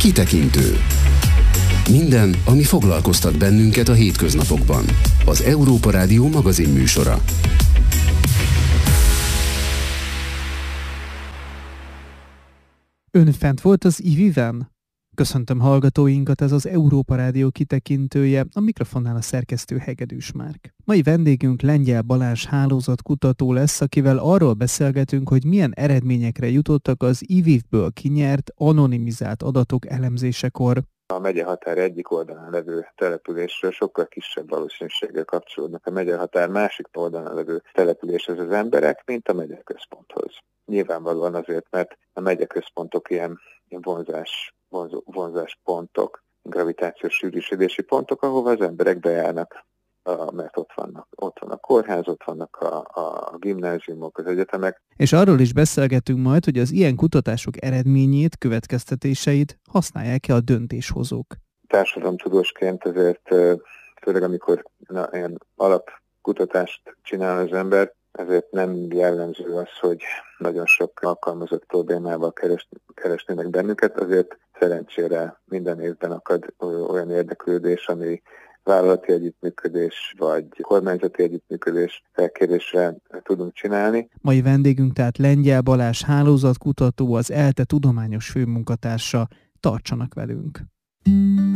Kitekintő. Minden, ami foglalkoztat bennünket a hétköznapokban. Az Európa Rádió magazinműsora. Ön fent volt az IVI-ben? Köszöntöm hallgatóinkat, ez az Európa Rádió kitekintője, a mikrofonnál a szerkesztő Hegedűs Márk. Mai vendégünk Lengyel Balázs hálózatkutató lesz, akivel arról beszélgetünk, hogy milyen eredményekre jutottak az IVIV-ből kinyert, anonimizált adatok elemzésekor. A megyehatár egyik oldalán levő településről sokkal kisebb valószínűséggel kapcsolódnak a megyehatár másik oldalán levő településhez az emberek, mint a megyeközponthoz. Nyilvánvalóan azért, mert a megyeközpontok ilyen vonzáspontok, gravitációs sűrűsödési pontok, ahova az emberek bejárnak, mert ott van a kórház, ott vannak a gimnáziumok, az egyetemek. És arról is beszélgetünk majd, hogy az ilyen kutatások eredményét, következtetéseit használják-e a döntéshozók. Társadalomtudósként ezért, főleg amikor ilyen alapkutatást csinál az ember, ezért nem jellemző az, hogy nagyon sok alkalmazott problémával keresnének bennünket, azért szerencsére minden évben akad olyan érdeklődés, ami vállalati együttműködés vagy kormányzati együttműködés felkérésre tudunk csinálni. Mai vendégünk tehát Lengyel Balázs hálózatkutató, az ELTE tudományos főmunkatársa. Tartsanak velünk!